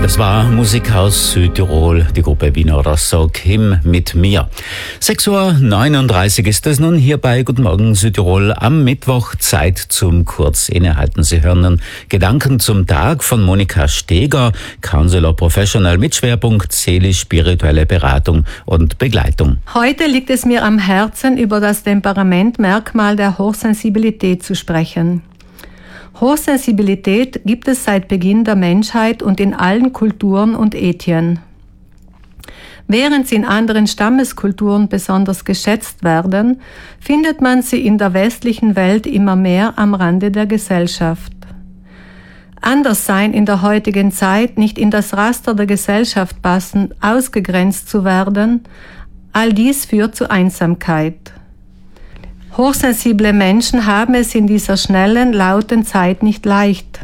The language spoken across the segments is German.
Das war Musik aus Südtirol, die Gruppe Wiener Rosso, Kim mit mir. 6:39 Uhr ist es nun hier bei Guten Morgen Südtirol am Mittwoch. Zeit zum kurz innehalten. Sie hören nun Gedanken zum Tag von Monika Steger, Counselor Professional mit Schwerpunkt seelisch-spirituelle Beratung und Begleitung. Heute liegt es mir am Herzen, über das Temperamentmerkmal der Hochsensibilität zu sprechen. Hochsensibilität gibt es seit Beginn der Menschheit und in allen Kulturen und Ethien. Während sie in anderen Stammeskulturen besonders geschätzt werden, findet man sie in der westlichen Welt immer mehr am Rande der Gesellschaft. Anderssein in der heutigen Zeit, nicht in das Raster der Gesellschaft passen, ausgegrenzt zu werden, all dies führt zu Einsamkeit. Hochsensible Menschen haben es in dieser schnellen, lauten Zeit nicht leicht.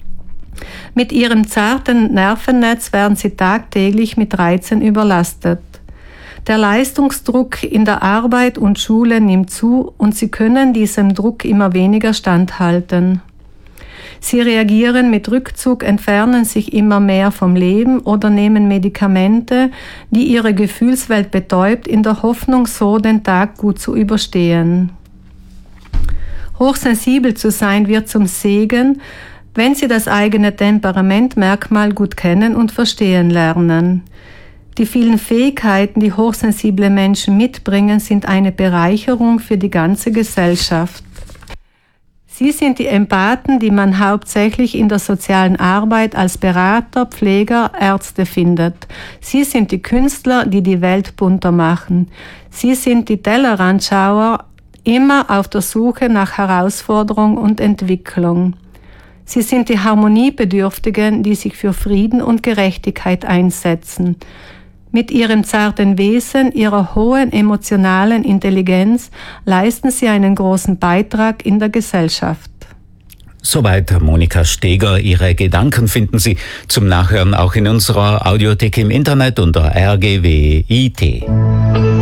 Mit ihrem zarten Nervennetz werden sie tagtäglich mit Reizen überlastet. Der Leistungsdruck in der Arbeit und Schule nimmt zu und sie können diesem Druck immer weniger standhalten. Sie reagieren mit Rückzug, entfernen sich immer mehr vom Leben oder nehmen Medikamente, die ihre Gefühlswelt betäubt, in der Hoffnung, so den Tag gut zu überstehen. Hochsensibel zu sein wird zum Segen, wenn Sie das eigene Temperamentmerkmal gut kennen und verstehen lernen. Die vielen Fähigkeiten, die hochsensible Menschen mitbringen, sind eine Bereicherung für die ganze Gesellschaft. Sie sind die Empathen, die man hauptsächlich in der sozialen Arbeit als Berater, Pfleger, Ärzte findet. Sie sind die Künstler, die die Welt bunter machen. Sie sind die Tellerrandschauer, immer auf der Suche nach Herausforderung und Entwicklung. Sie sind die Harmoniebedürftigen, die sich für Frieden und Gerechtigkeit einsetzen. Mit ihrem zarten Wesen, ihrer hohen emotionalen Intelligenz leisten sie einen großen Beitrag in der Gesellschaft. Soweit Monika Steger. Ihre Gedanken finden Sie zum Nachhören auch in unserer Audiothek im Internet unter rgw.it.